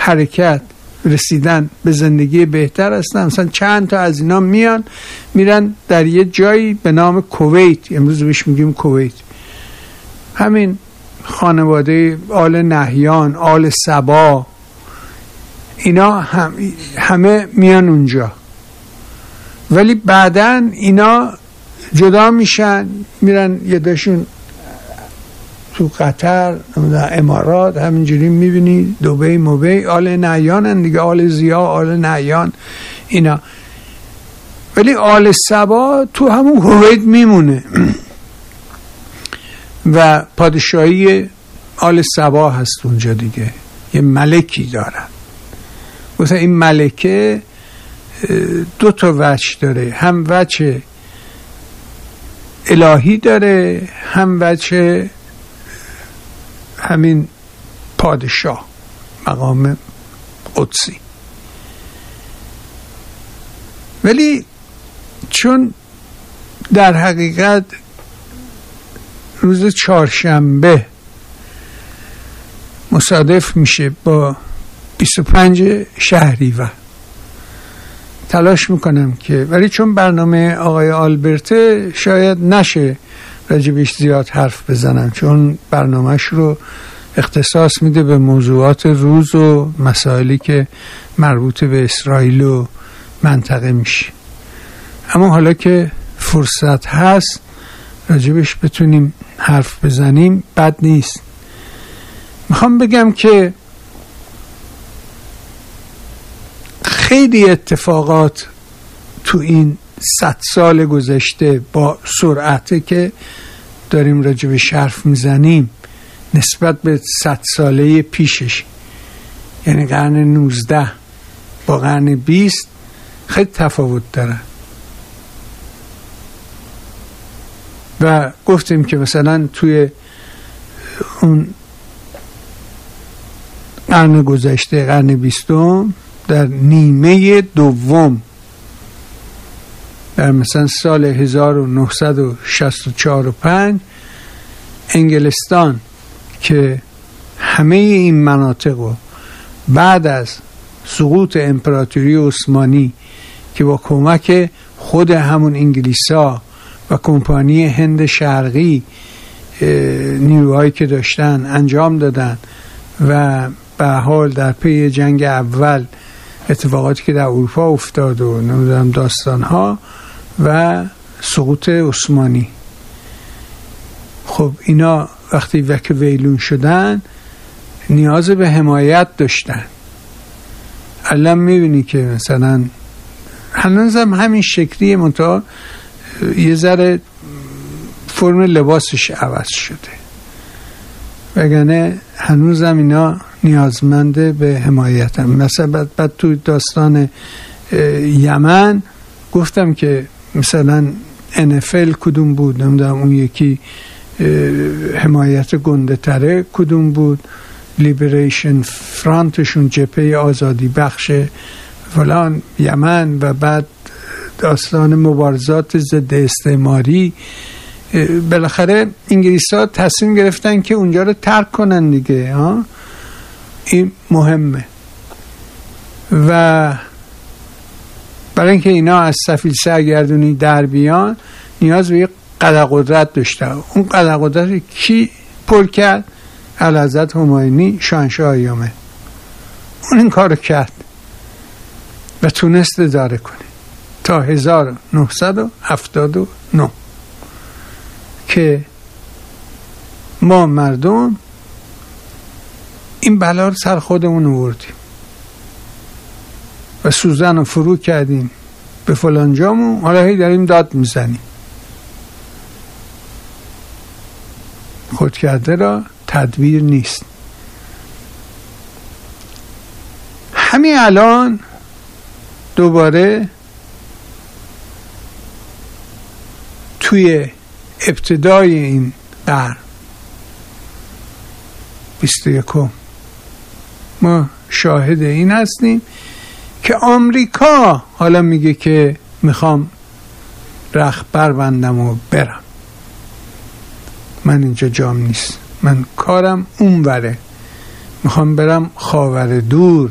حرکت رسیدن به زندگی بهتر هستن. مثلا چند تا از اینا میرن در یه جایی به نام کویت، امروز بهش میگیم کویت. همین خانواده آل نهیان، آل صبا، اینا همه میان اونجا، ولی بعدن اینا جدا میشن، میرن یه داشون تو قطر، امارات، همینجوری میبینی دبی موبی، آل نهیان دیگه، آل زیا، آل نهیان اینا. ولی آل صبا تو همون کویت میمونه و پادشاهی آل صبا هست اونجا دیگه، یه ملکی دارن. مثلا این ملکه دو تا وجه داره، هم وجه الهی داره، هم وجه همین پادشاه، مقام قدسی. ولی چون در حقیقت روز چهارشنبه مصادف میشه با 25 شهریور، تلاش میکنم که، ولی چون برنامه آقای آلبرته شاید نشه راجبش زیاد حرف بزنم، چون برنامهش رو اختصاص میده به موضوعات روز و مسائلی که مربوط به اسرائیل و منطقه میشه. اما حالا که فرصت هست راجبش بتونیم حرف بزنیم بد نیست. میخوام بگم که خیلی اتفاقات تو این 100 سال گذشته با سرعته که داریم راجبش حرف میزنیم نسبت به 100 ساله پیشش، یعنی قرن 19 با قرن 20 خیلی تفاوت داره. و گفتیم که مثلا توی اون قرن گذشته، قرن 20، در نیمه دوم، در مثلا سال 1964 و 5 انگلستان که همه این مناطق رو بعد از سقوط امپراتوری عثمانی که با کمک خود همون انگلیسا و کمپانی هند شرقی نیروهایی که داشتن انجام دادن و به حال در پی جنگ اول اتفاقاتی که در اروپا افتاد و نمیدونم داستانها و سقوط عثمانی، خب اینا وقتی وک ویلون شدن نیاز به حمایت داشتن. الان میبینی که مثلا هنوزم همین شکلیه، منتها یه ذره فرم لباسش عوض شده، وگرنه هنوزم اینا نیازمنده به حمایت هم. مثلا بعد تو داستان یمن گفتم که مثلا NFL کدوم بود، نمیدونم اون یکی حمایت گنده تره کدوم بود، لیبریشن فرانتشون جبهه آزادی بخش فلان یمن، و بعد داستان مبارزات ضد استعماری. بالاخره انگلیس‌ها تصمیم گرفتن که اونجا رو ترک کنن دیگه، این مهمه. و برای اینکه اینا از سفیل سرگردونی در بیان نیاز به یک قدرت داشته. اون قدرت کی پر کرد؟ اعلیحضرت همایونی شاهنشاه ایامه. اون این کارو کرد و تونست اداره کنه تا 1979 که ما مردم این بلا رو سر خودمون آوردیم و سوزن رو فرو کردیم به فلان جامون، حالا هی داریم داد میزنیم. خود کرده را تدبیر نیست. همین الان دوباره توی ابتدای این قرن 21 ما شاهد این هستیم که آمریکا حالا میگه که میخوام رخبر بندم و برم، من اینجا جام نیست، من کارم اون وره، میخوام برم خاور دور،